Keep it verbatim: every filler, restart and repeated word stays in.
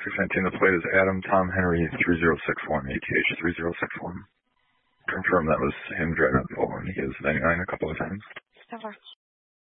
six nineteen, the plate is Adam Tom Henry three zero six one, A T H three zero six one. Confirm that was him driving forward. He is ninety-nine a couple of times. Over.